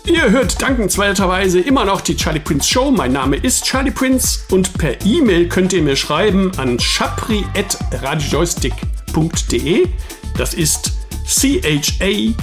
Ihr hört dankenswerterweise immer noch die Charlie Prince Show. Mein Name ist Charlie Prince und per E-Mail könnt ihr mir schreiben an chapri@radiojoystick.de. Das ist CHA